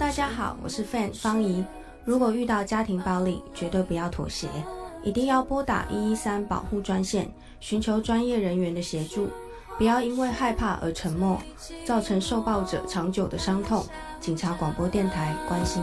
大家好，我是 Fan 方怡。如果遇到家庭暴力，绝对不要妥协，一定要拨打113保护专线，寻求专业人员的协助，不要因为害怕而沉默，造成受暴者长久的伤痛。警察广播电台关心。